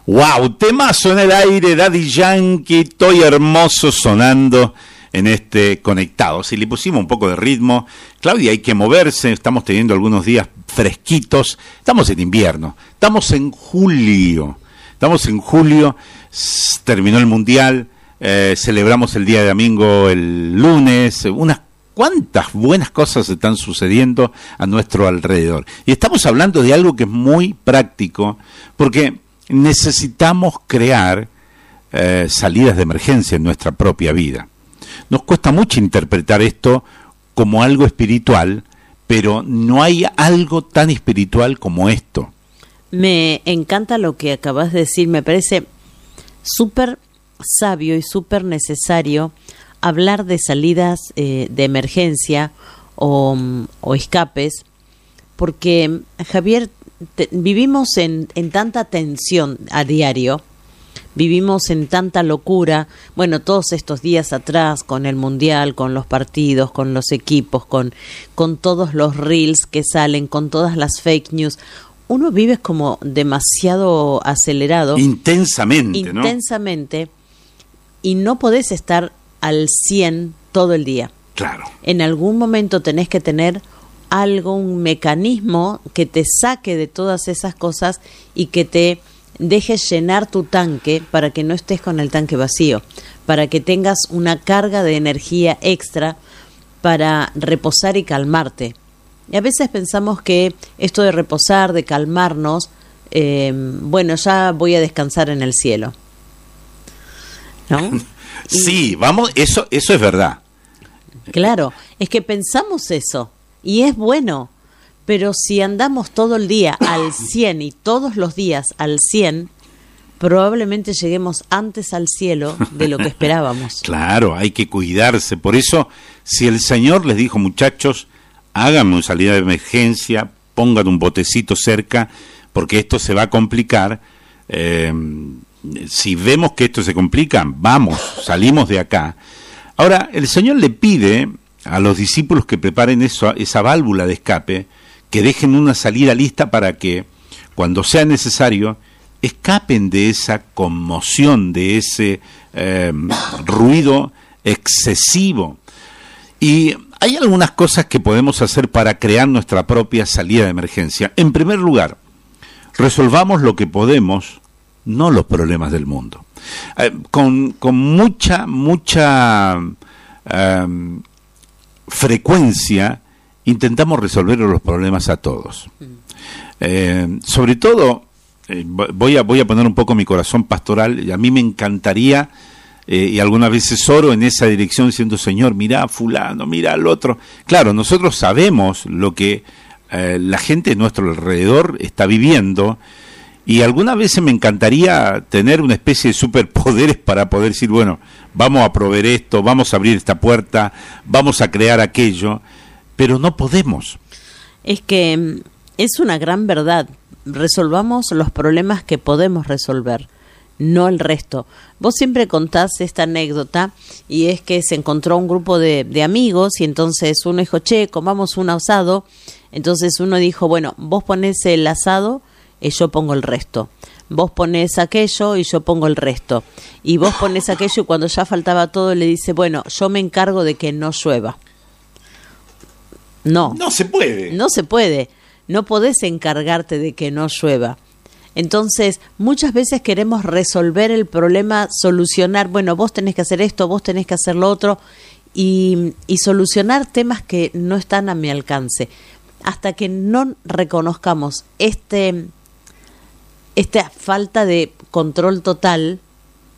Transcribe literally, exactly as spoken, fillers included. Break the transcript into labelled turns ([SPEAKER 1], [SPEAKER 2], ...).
[SPEAKER 1] Wow, temazo en el aire, Daddy Yankee, Toy Hermoso sonando en este Conectado. Si le pusimos un poco de ritmo, Claudia, hay que moverse, estamos teniendo algunos días fresquitos, estamos en invierno, estamos en julio, estamos en julio, terminó el Mundial, eh, celebramos el Día de Domingo el lunes, unas cuántas buenas cosas están sucediendo a nuestro alrededor. Y estamos hablando de algo que es muy práctico, porque necesitamos crear eh, salidas de emergencia en nuestra propia vida. Nos cuesta mucho interpretar esto como algo espiritual, pero no hay algo tan espiritual como esto.
[SPEAKER 2] Me encanta lo que acabas de decir, me parece súper sabio y súper necesario hablar de salidas eh, de emergencia o, o escapes, porque, Javier, Te, vivimos en, en tanta tensión a diario, vivimos en tanta locura, bueno, todos estos días atrás con el Mundial, con los partidos, con los equipos, con, con todos los reels que salen, con todas las fake news, uno vive como demasiado acelerado.
[SPEAKER 1] Intensamente, ¿no?
[SPEAKER 2] Intensamente, y no podés estar al cien todo el día.
[SPEAKER 1] Claro.
[SPEAKER 2] En algún momento tenés que tener algo, un mecanismo que te saque de todas esas cosas y que te deje llenar tu tanque para que no estés con el tanque vacío, para que tengas una carga de energía extra para reposar y calmarte. Y a veces pensamos que esto de reposar, de calmarnos, eh, bueno, ya voy a descansar en el cielo, ¿no?
[SPEAKER 1] Sí, vamos, eso, eso es verdad.
[SPEAKER 2] Claro, es que pensamos eso. Y es bueno, pero si andamos todo el día al cien y todos los días al cien, probablemente lleguemos antes al cielo de lo que esperábamos.
[SPEAKER 1] Claro, hay que cuidarse. Por eso, si el Señor les dijo, muchachos, háganme una salida de emergencia, pongan un botecito cerca, porque esto se va a complicar. Eh, si vemos que esto se complica, vamos, salimos de acá. Ahora, el Señor le pide a los discípulos que preparen eso, esa válvula de escape, que dejen una salida lista para que, cuando sea necesario, escapen de esa conmoción, de ese eh, ruido excesivo. Y hay algunas cosas que podemos hacer para crear nuestra propia salida de emergencia. En primer lugar, resolvamos lo que podemos, no los problemas del mundo. Eh, con, con mucha, mucha... Eh, frecuencia intentamos resolver los problemas a todos. Eh, sobre todo, eh, voy a voy a poner un poco mi corazón pastoral, y a mí me encantaría, eh, y algunas veces oro en esa dirección diciendo, Señor, mira a fulano, mira al otro. Claro, nosotros sabemos lo que eh, la gente de nuestro alrededor está viviendo, y algunas veces me encantaría tener una especie de superpoderes para poder decir, bueno, vamos a proveer esto, vamos a abrir esta puerta, vamos a crear aquello, pero no podemos.
[SPEAKER 2] Es que es una gran verdad. Resolvamos los problemas que podemos resolver, no el resto. Vos siempre contás esta anécdota, y es que se encontró un grupo de, de amigos, y entonces uno dijo, che, comamos un asado. Entonces uno dijo, bueno, vos ponés el asado y yo pongo el resto. Vos ponés aquello y yo pongo el resto. Y vos ponés aquello, y cuando ya faltaba todo le dice, bueno, yo me encargo de que no llueva. No.
[SPEAKER 1] No se puede.
[SPEAKER 2] No se puede. No podés encargarte de que no llueva. Entonces, muchas veces queremos resolver el problema, solucionar, bueno, vos tenés que hacer esto, vos tenés que hacer lo otro, y, y solucionar temas que no están a mi alcance. Hasta que no reconozcamos este... esta falta de control total,